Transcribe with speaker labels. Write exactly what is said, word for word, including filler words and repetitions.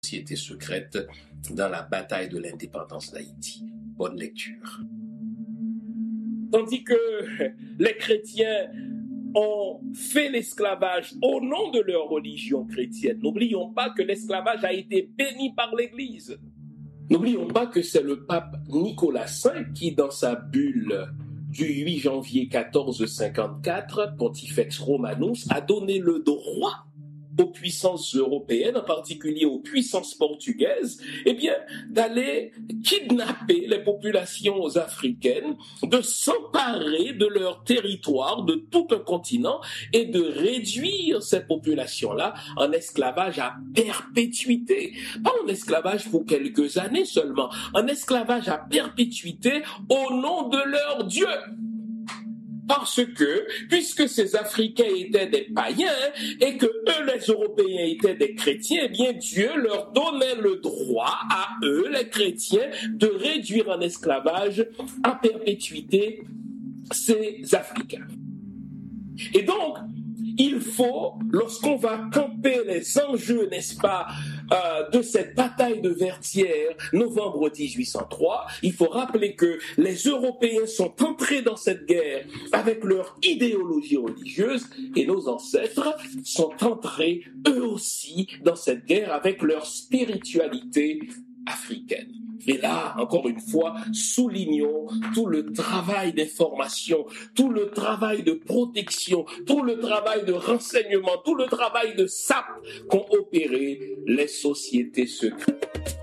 Speaker 1: sociétés secrètes dans la bataille de l'indépendance d'Haïti. Bonne lecture.
Speaker 2: Tandis que les chrétiens ont fait l'esclavage au nom de leur religion chrétienne, n'oublions pas que l'esclavage a été béni par l'Église. N'oublions pas que c'est le pape Nicolas cinq qui, dans sa bulle du huit janvier quatorze cinquante-quatre, Pontifex Romanus, a donné le droit aux puissances européennes, en particulier aux puissances portugaises, eh bien, d'aller kidnapper les populations africaines, de s'emparer de leur territoire, de tout un continent, et de réduire ces populations-là en esclavage à perpétuité. Pas en esclavage pour quelques années seulement, en esclavage à perpétuité au nom de leur Dieu. Parce que, puisque ces Africains étaient des païens et que eux, les Européens, étaient des chrétiens, eh bien Dieu leur donnait le droit à eux, les chrétiens, de réduire en esclavage à perpétuité ces Africains. Et donc, il faut, lorsqu'on va camper les enjeux, n'est-ce pas, euh, de cette bataille de Vertières, novembre dix-huit cent trois, il faut rappeler que les Européens sont entrés dans cette guerre avec leur idéologie religieuse et nos ancêtres sont entrés eux aussi dans cette guerre avec leur spiritualité africaine. Et là, encore une fois, soulignons tout le travail d'information, tout le travail de protection, tout le travail de renseignement, tout le travail de S A P qu'ont opéré les sociétés secrètes.